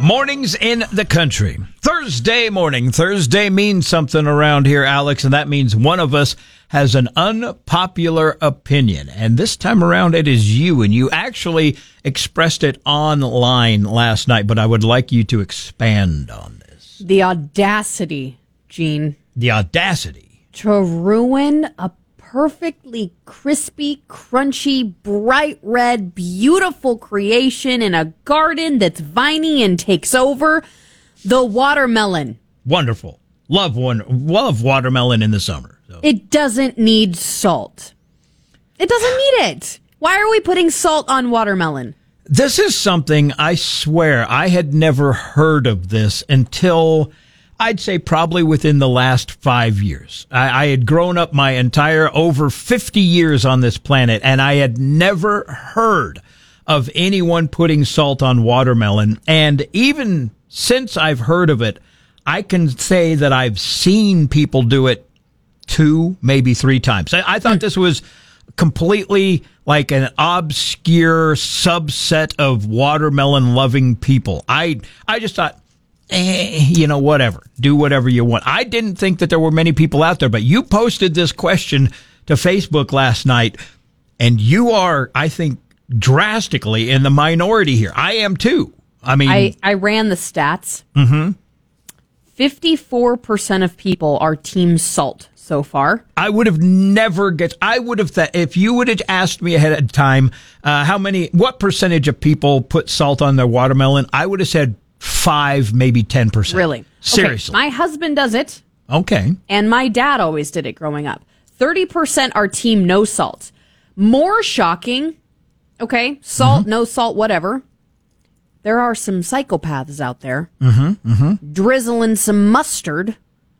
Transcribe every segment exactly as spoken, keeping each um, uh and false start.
Mornings in the country. Thursday morning. Thursday means something around here, Alex, and that means one of us has an unpopular opinion. And this time around, it is you, and you actually expressed it online last night, but I would like you to expand on this. The audacity, Gene. The audacity. To ruin a perfectly crispy, crunchy, bright red, beautiful creation in a garden that's viney and takes over, the watermelon. Wonderful. Love one. Love watermelon in the summer. So. It doesn't need salt. It doesn't need it. Why are we putting salt on watermelon? This is something, I swear, I had never heard of this until, I'd say probably within the last five years. I, I had grown up my entire over fifty years on this planet, and I had never heard of anyone putting salt on watermelon. And even since I've heard of it, I can say that I've seen people do it two, maybe three times. I, I thought this was completely like an obscure subset of watermelon-loving people. I I just thought, eh, you know, whatever. Do whatever you want. I didn't think that there were many people out there, but you posted this question to Facebook last night, and you are, I think, drastically in the minority here. I am too. I mean, I, I ran the stats. Mm-hmm. fifty-four percent of people are team salt so far. I would have never get. I would have thought if you would have asked me ahead of time, uh, how many, what percentage of people put salt on their watermelon, I would have said five, maybe ten percent. Really? Seriously. Okay, my husband does it. Okay. And my dad always did it growing up. thirty percent are team no salt. More shocking, okay, salt, mm-hmm. no salt, whatever. There are some psychopaths out there mm-hmm, mm-hmm. drizzling some mustard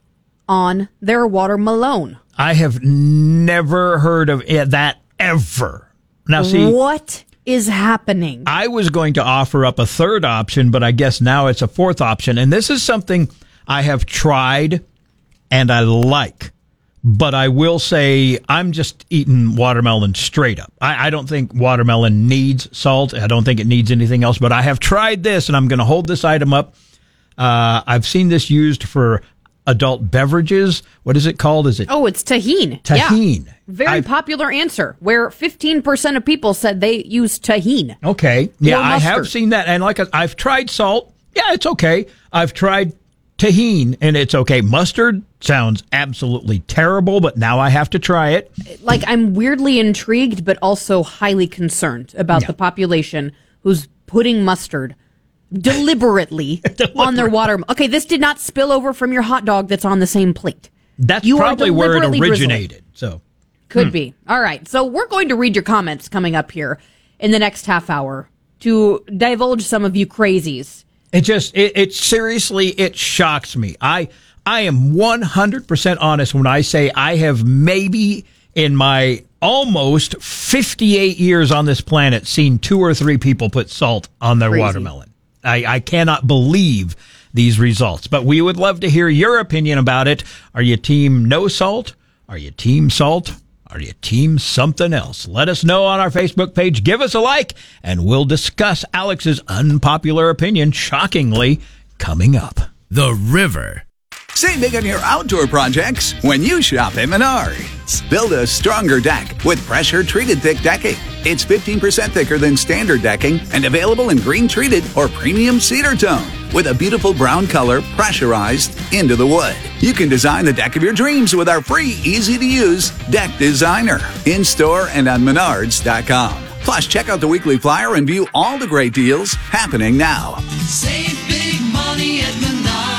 on their watermelon. I have never heard of it, that ever. Now, see, what is happening? I was going to offer up a third option, but I guess now it's a fourth option. And this is something I have tried and I like. But I will say I'm just eating watermelon straight up. I, I don't think watermelon needs salt. I don't think it needs anything else. But I have tried this, and I'm going to hold this item up. Uh, I've seen this used for adult beverages. What is it called? Is it? Oh, it's tahini. Tahini. Yeah. Very I've, popular answer, where fifteen percent of people said they use tahini. Okay. Yeah, I mustard. have seen that. And like I, I've tried salt. Yeah, it's okay. I've tried tahini, and it's okay. Mustard sounds absolutely terrible, but now I have to try it. Like, I'm weirdly intrigued, but also highly concerned about yeah. the population who's putting mustard deliberately on their water. Okay, this did not spill over from your hot dog that's on the same plate. That's you probably where it originated. So Could hmm. be. All right, so we're going to read your comments coming up here in the next half hour to divulge some of you crazies. It just, it, it seriously, it shocks me. I, I am one hundred percent honest when I say I have maybe in my almost fifty-eight years on this planet seen two or three people put salt on their Crazy. watermelon. I, I cannot believe these results, but we would love to hear your opinion about it. Are you team no salt? Are you team salt? Are you team something else? Let us know on our Facebook page. Give us a like, and we'll discuss Alex's unpopular opinion, shockingly, coming up. The River. Save big on your outdoor projects when you shop at Menards. Build a stronger deck with pressure-treated thick decking. It's fifteen percent thicker than standard decking and available in green-treated or premium cedar tone with a beautiful brown color pressurized into the wood. You can design the deck of your dreams with our free, easy-to-use Deck Designer in-store and on menards dot com. Plus, check out the weekly flyer and view all the great deals happening now. Save big money at Menards.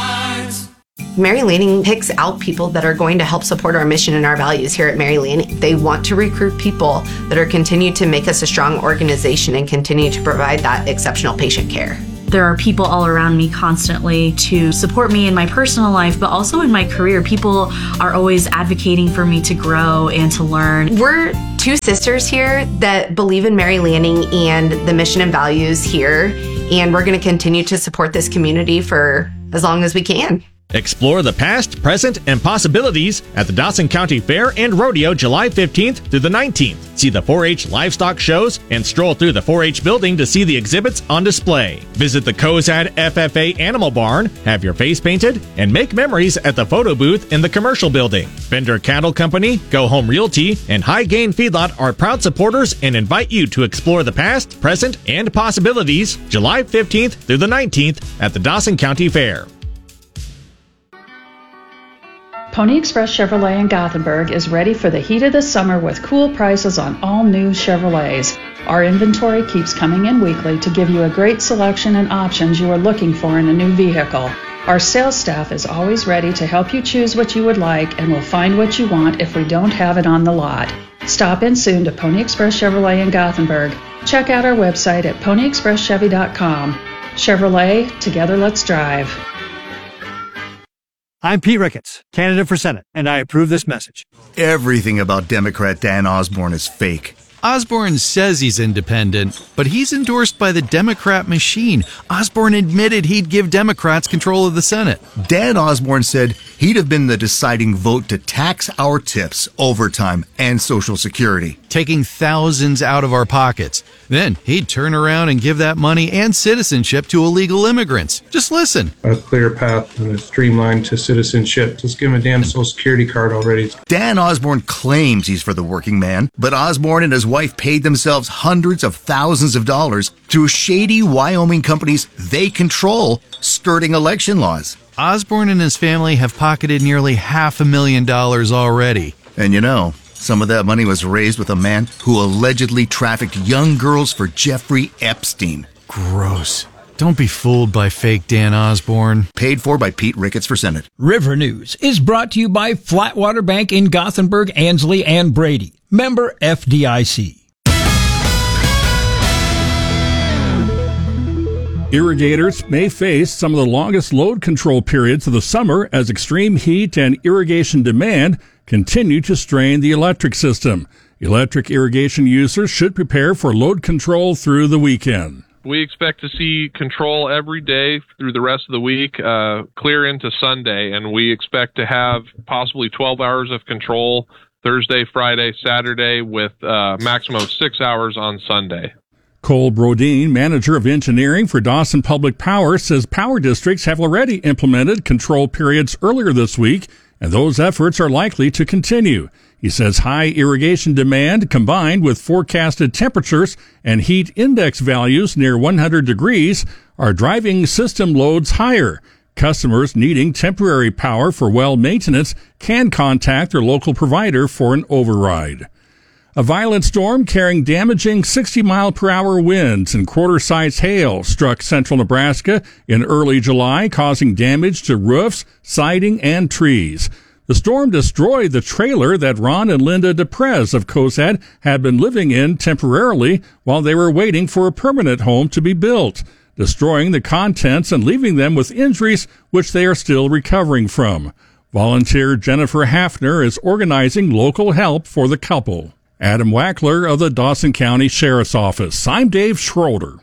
Mary Lanning picks out people that are going to help support our mission and our values here at Mary Lanning. They want to recruit people that are continued to make us a strong organization and continue to provide that exceptional patient care. There are people all around me constantly to support me in my personal life, but also in my career. People are always advocating for me to grow and to learn. We're two sisters here that believe in Mary Lanning and the mission and values here, and we're going to continue to support this community for as long as we can. Explore the past, present, and possibilities at the Dawson County Fair and Rodeo July fifteenth through the nineteenth. See the four H livestock shows and stroll through the four H building to see the exhibits on display. Visit the Cozad F F A Animal Barn, have your face painted, and make memories at the photo booth in the commercial building. Bender Cattle Company, Go Home Realty, and High Gain Feedlot are proud supporters and invite you to explore the past, present, and possibilities July fifteenth through the nineteenth at the Dawson County Fair. Pony Express Chevrolet in Gothenburg is ready for the heat of the summer with cool prices on all new Chevrolets. Our inventory keeps coming in weekly to give you a great selection and options you are looking for in a new vehicle. Our sales staff is always ready to help you choose what you would like and will find what you want if we don't have it on the lot. Stop in soon to Pony Express Chevrolet in Gothenburg. Check out our website at pony express chevy dot com. Chevrolet, together let's drive. I'm Pete Ricketts, candidate for Senate, and I approve this message. Everything about Democrat Dan Osborne is fake. Osborne says he's independent, but he's endorsed by the Democrat machine. Osborne admitted he'd give Democrats control of the Senate. Dan Osborne said he'd have been the deciding vote to tax our tips, overtime, and Social Security, taking thousands out of our pockets. Then he'd turn around and give that money and citizenship to illegal immigrants. Just listen. A clear path and a streamline to citizenship. Just give him a damn Social Security card already. Dan Osborne claims he's for the working man, but Osborne and his wife paid themselves hundreds of thousands of dollars through shady Wyoming companies they control, skirting election laws. Osborne and his family have pocketed nearly half a million dollars already. And you know, some of that money was raised with a man who allegedly trafficked young girls for Jeffrey Epstein. Gross. Don't be fooled by fake Dan Osborne. Paid for by Pete Ricketts for Senate. River News is brought to you by Flatwater Bank in Gothenburg, Ansley, and Brady. Member F D I C. Irrigators may face some of the longest load control periods of the summer as extreme heat and irrigation demand continue to strain the electric system. Electric irrigation users should prepare for load control through the weekend. We expect to see control every day through the rest of the week, uh, clear into Sunday, and we expect to have possibly twelve hours of control Thursday, Friday, Saturday, with uh, maximum of six hours on Sunday. Cole Brodeen, manager of engineering for Dawson Public Power, says power districts have already implemented control periods earlier this week, and those efforts are likely to continue. He says high irrigation demand combined with forecasted temperatures and heat index values near one hundred degrees are driving system loads higher. Customers needing temporary power for well maintenance can contact their local provider for an override. A violent storm carrying damaging sixty mile per hour winds and quarter-size hail struck central Nebraska in early July, causing damage to roofs, siding, and trees. The storm destroyed the trailer that Ron and Linda DePrez of Cozad had been living in temporarily while they were waiting for a permanent home to be built, destroying the contents and leaving them with injuries which they are still recovering from. Volunteer Jennifer Hafner is organizing local help for the couple. Adam Wackler of the Dawson County Sheriff's Office. I'm Dave Schroeder.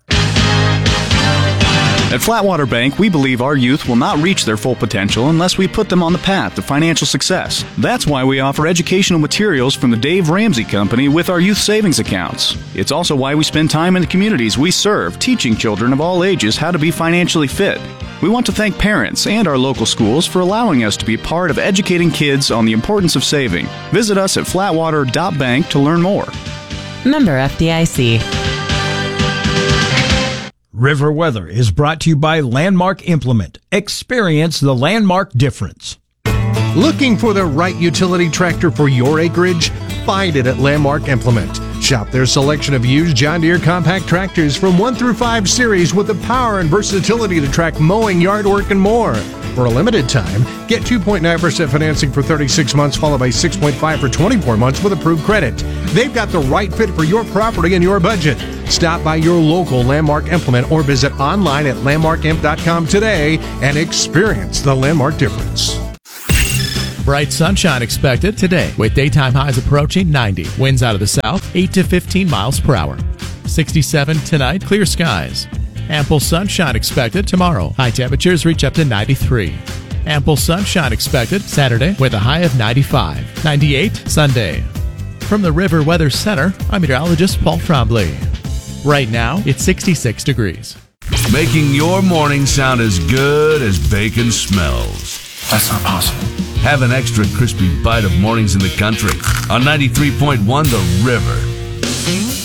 At Flatwater Bank, we believe our youth will not reach their full potential unless we put them on the path to financial success. That's why we offer educational materials from the Dave Ramsey Company with our youth savings accounts. It's also why we spend time in the communities we serve, teaching children of all ages how to be financially fit. We want to thank parents and our local schools for allowing us to be part of educating kids on the importance of saving. Visit us at flatwater dot bank to learn more. Member F D I C. River Weather is brought to you by Landmark Implement. Experience the Landmark difference. Looking for the right utility tractor for your acreage? Find it at Landmark Implement. Shop their selection of used John Deere compact tractors from one through five series with the power and versatility to track mowing, yard work, and more. For a limited time, get two point nine percent financing for thirty-six months, followed by six point five for twenty-four months with approved credit. They've got the right fit for your property and your budget. Stop by your local Landmark Implement or visit online at landmark imp dot com today and experience the Landmark difference. Bright sunshine expected today with daytime highs approaching ninety. Winds out of the south, eight to fifteen miles per hour. sixty-seven tonight, clear skies. Ample sunshine expected tomorrow. High temperatures reach up to ninety-three. Ample sunshine expected Saturday with a high of ninety-five. ninety-eight Sunday. From the River Weather Center, I'm meteorologist Paul Trombley. Right now, it's sixty-six degrees. Making your morning sound as good as bacon smells. That's not possible. Have an extra crispy bite of mornings in the country on ninety-three point one The River.